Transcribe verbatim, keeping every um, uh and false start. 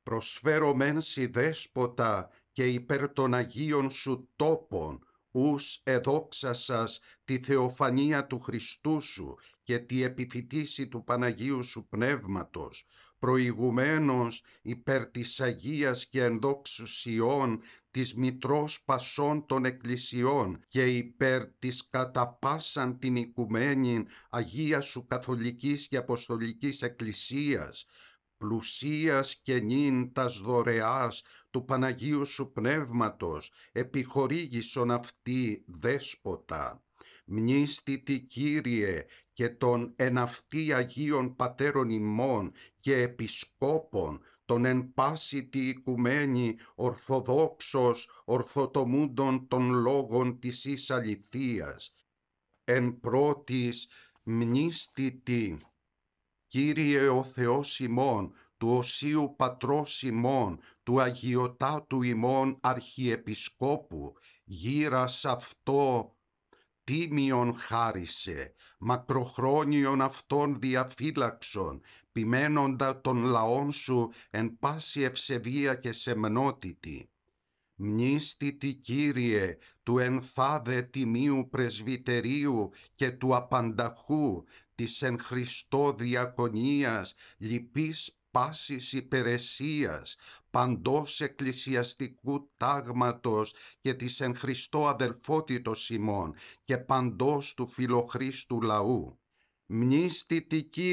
Προσφέρω μεν σοι δέσποτα και υπέρ των Αγίων σου τόπων, ους εδόξασας τη θεοφανία του Χριστού σου και τη επιφυτίση του Παναγίου σου Πνεύματος, προηγουμένως υπέρ της Αγίας και ενδόξους Ιών της Μητρός Πασών των Εκκλησιών και υπέρ της κατά πάσαν την οικουμένην Αγία σου Καθολικής και Αποστολικής Εκκλησίας, πλουσίας και νυν τας δωρεάς του Παναγίου σου Πνεύματος, επιχορήγησον αυτή δέσποτα. Μνήστητη Κύριε και των εν αυτοί Αγίων Πατέρων ημών και Επισκόπων, των εν πάση τη οικουμένη Ορθοδόξος ορθοτομούντων των λόγων της εις αληθείας. Εν πρώτης μνήστητη Κύριε ο Θεός ημών, του Οσίου Πατρός ημών, του Αγιωτάτου ημών Αρχιεπισκόπου, γύρας αυτό τίμιον χάρισε, μακροχρόνιον αυτών διαφύλαξον, ποιμένοντα των λαών σου εν πάση ευσεβία και σεμνότητη. Μνήστητη Κύριε του ενθάδε τιμίου πρεσβυτερίου και του απανταχού της εν Χριστώ διακονίας λυπής πάσης υπηρεσίας, παντός εκκλησιαστικού τάγματος και της εν Χριστώ αδελφότητος ημών και παντός του φιλοχρίστου λαού. Μνήστητη Κύριε